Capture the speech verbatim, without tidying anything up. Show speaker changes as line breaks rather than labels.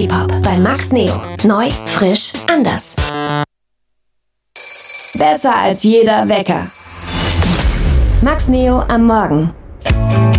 City-Pop bei Max Neo. Neu, frisch, anders. Besser als jeder Wecker. Max Neo am Morgen.